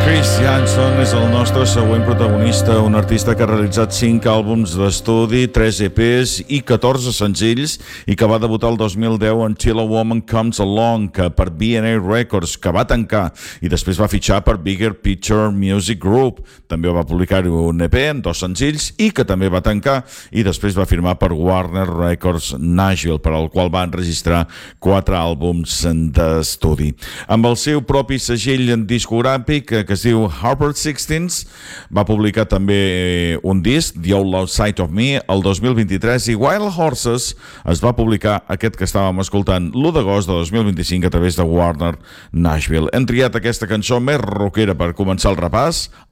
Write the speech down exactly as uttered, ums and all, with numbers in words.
Chris Janson és el nostre següent protagonista, un artista que ha realitzat cinc àlbums d'estudi, tres E Pes i catorze senzills, i que va debutar el dos mil deu en Till a Woman Comes Along, que per B and A Records, que va tancar i després va fitxar per Bigger Picture Music Group. També va publicar un E P amb dos senzills i que també va tancar i després va firmar per Warner Records Nashville, per al qual va enregistrar quatre àlbums d'estudi. Amb el seu propi segell discogràfic, que es diu Harper Sixteens, va publicar també un disc, The Outlaw Side of Me, el dos mil vint-i-tres, i Wild Horses es va publicar aquest que estàvem escoltant l'u d'agost de dos mil vint-i-cinc a través de Warner Nashville. Hem triat aquesta cançó més rockera per començar el repàs,